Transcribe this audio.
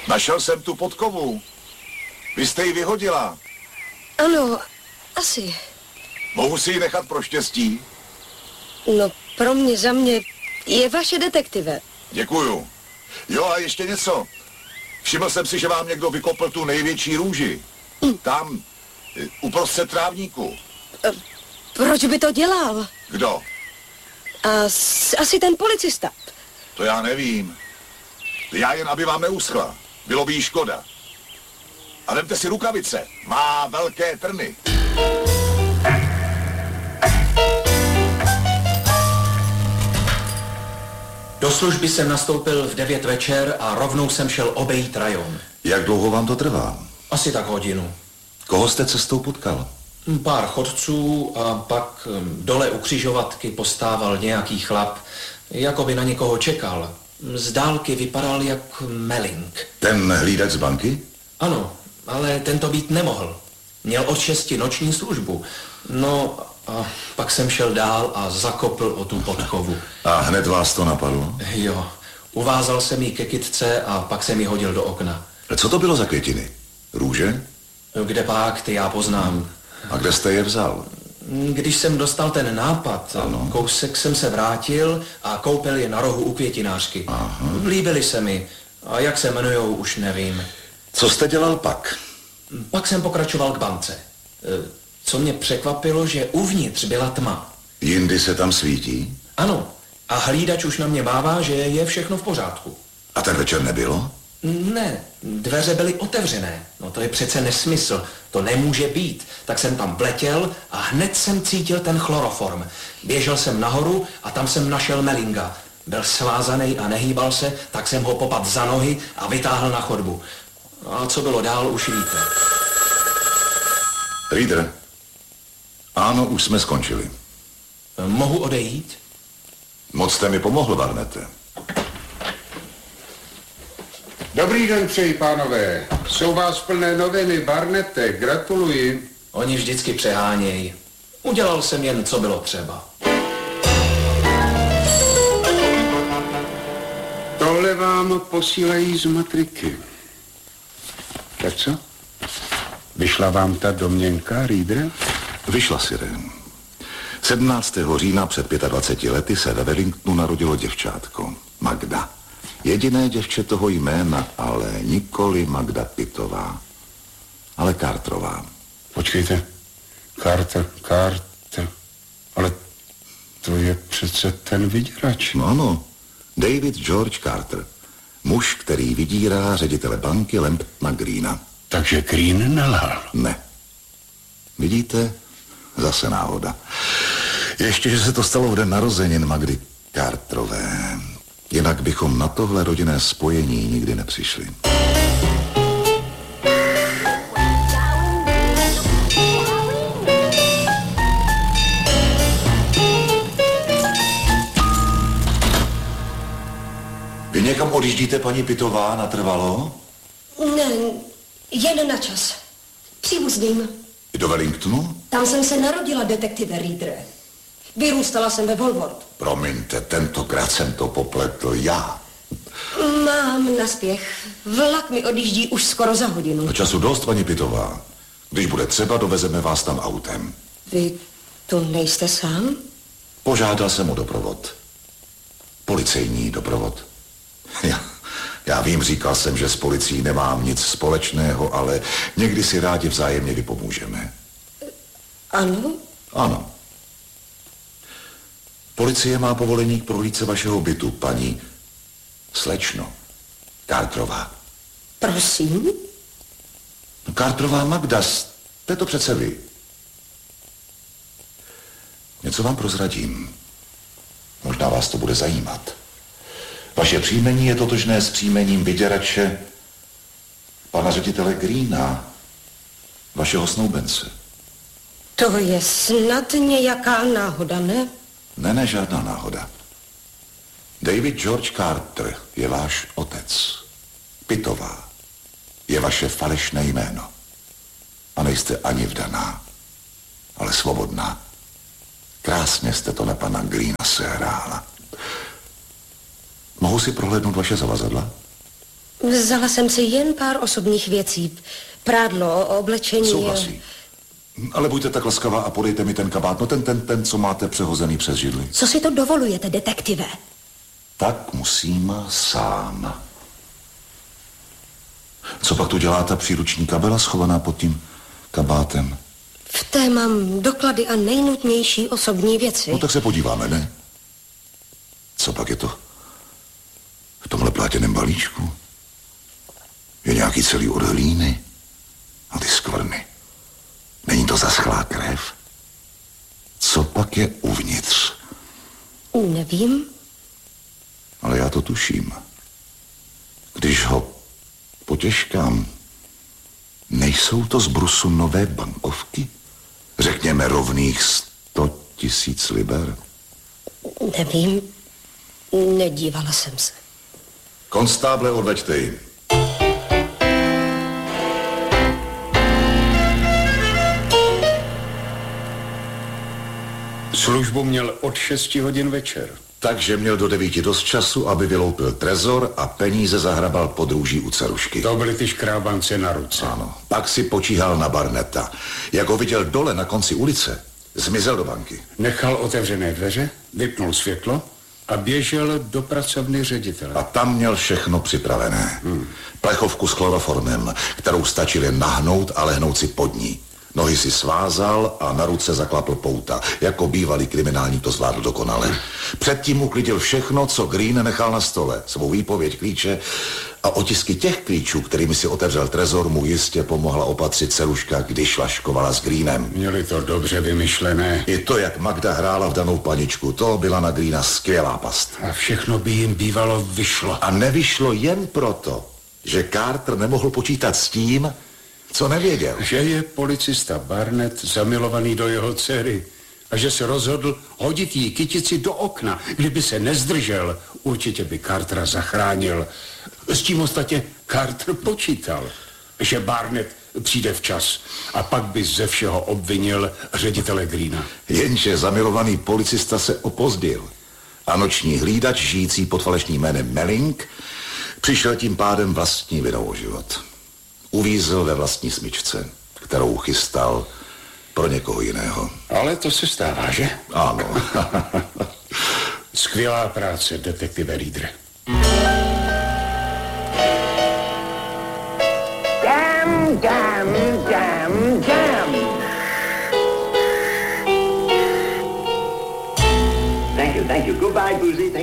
Našel jsem tu podkovu. Vy jste ji vyhodila. Ano, asi. Mohu si ji nechat pro štěstí? No, pro mě, za mě je vaše detektive. Děkuju. Jo, a ještě něco. Všiml jsem si, že vám někdo vykopl tu největší růži. Tam, uprostřed trávníku. Proč by to dělal? Kdo? Asi ten policista. To já nevím. Já jen, aby vám neuschla. Bylo by jí škoda. A vemte si rukavice. Má velké trny. Do služby jsem nastoupil v 9 večer a rovnou jsem šel obejít rajon. Jak dlouho vám to trvá? Asi tak hodinu. Koho jste cestou potkal? Pár chodců a pak dole u křižovatky postával nějaký chlap, jako by na někoho čekal. Z dálky vypadal jak Melling. Ten hlídač z banky? Ano, ale ten to být nemohl. Měl od 6 noční službu. No a pak jsem šel dál a zakopl o tu podkovu. A hned vás to napadlo? Jo, uvázal jsem jí ke kytce a pak jsem ji hodil do okna. Co to bylo za květiny? Růže? Kde pak, ty já poznám. A kde jste je vzal? Když jsem dostal ten nápad, ano. Kousek jsem se vrátil a koupil je na rohu u květinářky. Aha. Líbily se mi. A jak se jmenujou, už nevím. Co jste dělal pak? Pak jsem pokračoval k bance. Co mě překvapilo, že uvnitř byla tma. Jindy se tam svítí? Ano. A hlídač už na mě mává, že je všechno v pořádku. A ten večer nebylo? Ne, dveře byly otevřené. No to je přece nesmysl. To nemůže být. Tak jsem tam vletěl a hned jsem cítil ten chloroform. Běžel jsem nahoru a tam jsem našel Mellinga. Byl svázaný a nehýbal se, tak jsem ho popadl za nohy a vytáhl na chodbu. A co bylo dál, už víte. Reader. Ano, už jsme skončili. Mohu odejít? Moc jste mi pomohl, Barnette. Dobrý den přeji, pánové. Jsou vás plné noviny, Barnette, gratuluji. Oni vždycky přehánějí. Udělal jsem jen, co bylo třeba. Tohle vám posílají z matriky. Tak co? Vyšla vám ta domněnka, Reader? Vyšla, Sire. 17. října před 25 lety se ve Wellingtonu narodilo děvčátko. Magda. Jediné děvče toho jména, ale nikoli Magda Pittová, ale Carterová. Počkejte. Carter. Ale to je přece ten vyděrač. No ano. David George Carter. Muž, který vydírá ředitele banky Lamptona Greena. Takže Green nelhal. Ne. Vidíte? Zase náhoda. Ještě, že se to stalo v den narozenin Magdy Carterové. Jinak bychom na tohle rodinné spojení nikdy nepřišli. Vy někam odjíždíte, paní Pittová, natrvalo? Ne, jen na čas. Příbuzným. Do Wellingtonu? Tam jsem se narodila, detektive Reader. Vyrůstala jsem ve Woolworth. Promiňte, tentokrát jsem to popletl já. Mám naspěch. Vlak mi odjíždí už skoro za hodinu. Do času dost, paní Pittová. Když bude třeba, dovezeme vás tam autem. Vy tu nejste sám? Požádal jsem o doprovod. Policejní doprovod. Já vím, říkal jsem, že s policií nemám nic společného, ale někdy si rádi vzájemně vypomůžeme. Ano? Ano. Policie má povolení k prohlídce vašeho bytu, paní slečno Carterová. Prosím? Carterová Magda, jste to přece vy. Něco vám prozradím. Možná vás to bude zajímat. Vaše příjmení je totožné s příjmením vyděrače pana ředitele Greena, vašeho snoubence. To je snad nějaká náhoda, ne? Ne, žádná náhoda. David George Carter je váš otec. Pittová je vaše falešné jméno. A nejste ani vdaná, ale svobodná. Krásně jste to na pana Greena sehrála. Mohu si prohlédnout vaše zavazadla? Vzala jsem si jen pár osobních věcí. Prádlo, oblečení. Souhlasí. Ale buďte tak laskavá a podejte mi ten kabát. No ten, co máte přehozený přes židli. Co si to dovolujete, detektive? Tak musím sám. Co pak tu dělá ta příruční kabela schovaná pod tím kabátem? V té mám doklady a nejnutnější osobní věci. No tak se podíváme, ne? Co pak je to? V tomhle plátěném balíčku je nějaký celý od hlíny a ty skvrny. Není to zaschlá krev? Co pak je uvnitř? Nevím. Ale já to tuším. Když ho potěžkám, nejsou to z brusu nové bankovky? Řekněme rovných 100 000 liber? Nevím. Nedívala jsem se. Konstáble, odveďte ji. Službu měl od 6 hodin večer. Takže měl do 9 dost času, aby vyloupil trezor a peníze zahrabal pod růží u Cerušky. To byly ty škrábance na ruce. Ano. Pak si počíhal na Barneta. Jak ho viděl dole na konci ulice, zmizel do banky. Nechal otevřené dveře, vypnul světlo a běžel do pracovny ředitele. A tam měl všechno připravené. Plechovku s chloroformem, kterou stačil jen nahnout a lehnout si pod ní. Nohy si svázal a na ruce zaklapl pouta. Jako bývalý kriminálník to zvládl dokonale. Předtím uklidil všechno, co Green nechal na stole. Svou výpověď, klíče a otisky těch klíčů, kterými si otevřel trezor, mu jistě pomohla opatřit Ceruška, když šlaškovala s Greenem. Měli to dobře vymyšlené. I to, jak Magda hrála v danou paničku, to byla na Greena skvělá past. A všechno by jim bývalo vyšlo. A nevyšlo jen proto, že Carter nemohl počítat s tím, co nevěděl. Že je policista Barnett zamilovaný do jeho dcery a že se rozhodl hodit jí kytici do okna. Kdyby se nezdržel, určitě by Cartera zachránil. S tím ostatně Carter počítal, že Barnett přijde včas a pak by ze všeho obvinil ředitele Greena. Jenže zamilovaný policista se opozdil a noční hlídač, žijící pod falešným jménem Melling, přišel tím pádem vlastní vinou o život. Uvízl ve vlastní smyčce, kterou chystal pro někoho jiného. Ale to se stává, že? Ano. Skvělá práce, detektive Reader. Damn. Thank you. Goodbye, Boozy.